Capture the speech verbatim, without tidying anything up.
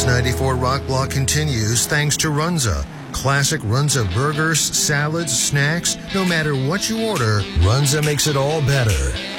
This ninety-four Rock Block continues thanks to Runza. Classic Runza burgers, salads, snacks, no matter what you order, Runza makes it all better.